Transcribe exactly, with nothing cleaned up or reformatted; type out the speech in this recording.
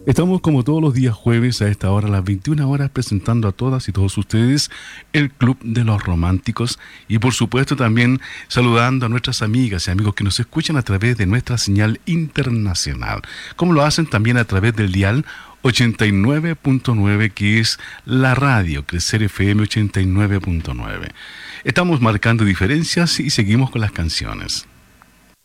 Estamos como todos los días jueves a esta hora, a las veintiuna horas, presentando a todas y todos ustedes el Club de los Románticos y por supuesto también saludando a nuestras amigas y amigos que nos escuchan a través de nuestra señal internacional, como lo hacen también a través del dial ochenta y nueve punto nueve, que es la radio Crecer F M ochenta y nueve punto nueve. Estamos marcando diferencias y seguimos con las canciones.